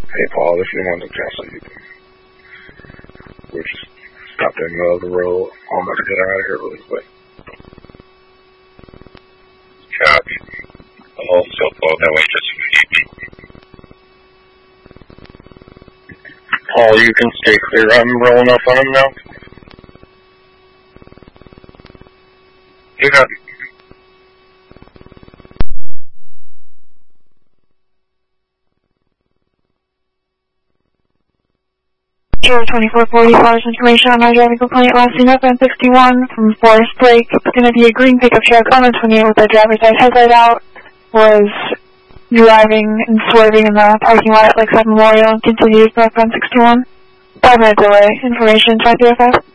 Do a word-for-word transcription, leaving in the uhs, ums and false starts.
Hey, Paul, if you want to cancel, you can. We're just stopped in the middle of the road. I'm about to get out of here really quick. Copy. I'll still flow that way just if you need me. Paul, you can stay clear. I'm rolling up on him now. You got it. twenty-four forty, Forest information on my driving complaint last seen up on sixty-one from Forest Lake. It's going to be a green pickup truck on the twenty-eight with the driver's side headlight out. Was driving and swerving in the parking lot at Lakeside Memorial and continues northbound sixty-one. Five minute delay. Information five zero five.